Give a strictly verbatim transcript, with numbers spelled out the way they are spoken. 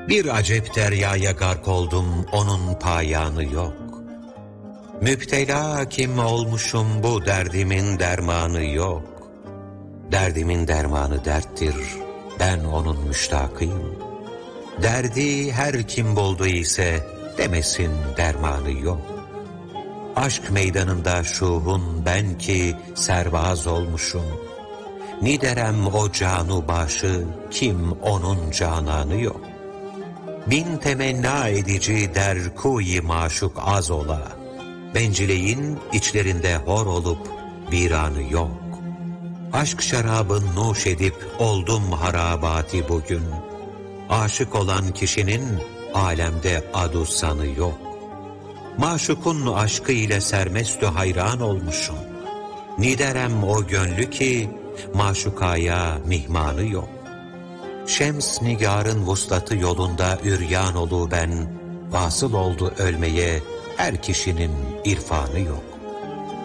Bir acep deryaya gark oldum, onun payanı yok. Müptela kim olmuşum, bu derdimin dermanı yok. Derdimin dermanı derttir, ben onun müştakıyım. Derdi her kim buldu ise demesin dermanı yok. Aşk meydanında şuhun ben ki serbaz olmuşum. Niderem o canu başı, kim onun cananı yok. Bin temenna edici der kuyi maşuk az ola. Bencileyin içlerinde hor olup viranı yok. Aşk şarabın nuş edip oldum harabati bugün. Aşık olan kişinin alemde adu sanı yok. Maşukun aşkı ile sermestü hayran olmuşum. Niderem o gönlü ki maşukaya mihmanı yok. Şems nigarın vuslatı yolunda üryan olu ben, vasıl oldu ölmeye her kişinin irfanı yok.